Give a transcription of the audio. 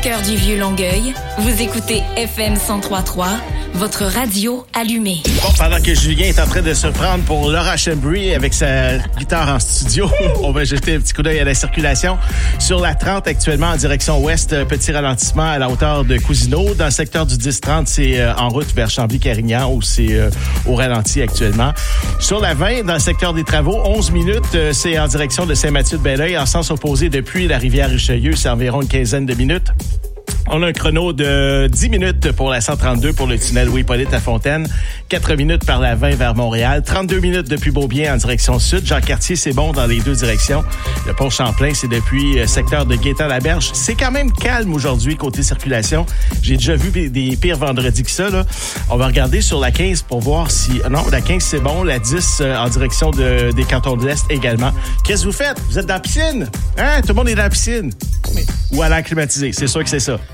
cœur du vieux Longueuil, vous écoutez FM 103.3, votre radio allumée. Bon, pendant que Julien est en train de se prendre pour Laura Chambry avec sa guitare en studio, on va jeter un petit coup d'œil à la circulation. Sur la 30, actuellement, en direction ouest, petit ralentissement à la hauteur de Cousineau. Dans le secteur du 10-30, c'est en route vers Chambly-Carignan, où c'est au ralenti actuellement. Sur la 20, dans le secteur des travaux, 11 minutes, c'est en direction de Saint-Mathieu-de-Belleuil, en sens opposé depuis la rivière Richelieu, c'est environ une quinzaine de minutes. On a un chrono de 10 minutes pour la 132 pour le tunnel Louis-Hippolyte à Fontaine, 4 minutes par la 20 vers Montréal, 32 minutes depuis Beaubien en direction sud. Jean-Cartier, c'est bon dans les deux directions. Le pont Champlain, c'est depuis secteur de Gaétan-Laberge. C'est quand même calme aujourd'hui côté circulation. J'ai déjà vu des pires vendredis que ça, là. On va regarder sur la 15 pour voir si... Non, la 15, c'est bon. La 10 en direction des cantons de l'Est également. Qu'est-ce que vous faites? Vous êtes dans la piscine? Hein? Tout le monde est dans la piscine. Ou à l'air climatisé. C'est sûr que c'est ça.